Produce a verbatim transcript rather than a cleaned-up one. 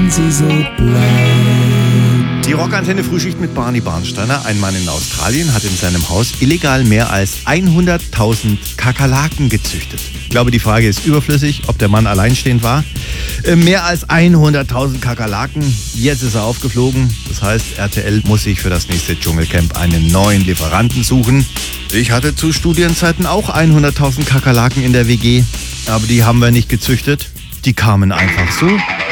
wenn sie so bleibt. Die Rockantenne Frühschicht mit Barney Barnsteiner. Ein Mann in Australien hat in seinem Haus illegal mehr als hunderttausend Kakerlaken gezüchtet. Ich glaube, die Frage ist überflüssig, ob der Mann alleinstehend war. Äh, mehr als hunderttausend Kakerlaken. Jetzt ist er aufgeflogen. Das heißt, R T L muss sich für das nächste Dschungelcamp einen neuen Lieferanten suchen. Ich hatte zu Studienzeiten auch hunderttausend Kakerlaken in der W G. Aber die haben wir nicht gezüchtet. Die kamen einfach so.